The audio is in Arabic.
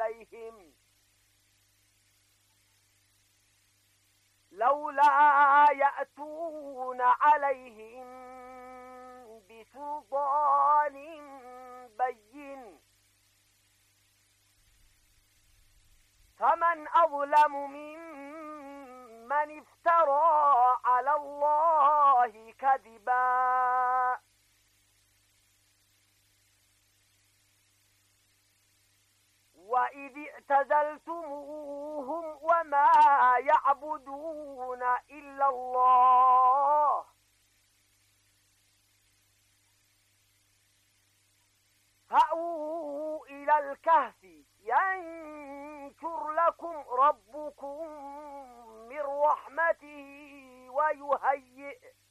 عليهم لولا يأتون عليهم بسلطان بين فمن أظلم ممن افترى على الله كذبا وإذ اعتزلتموهم وما يعبدون إلا الله فأووا إلى الكهف ينشر لكم ربكم من رحمته ويهيئ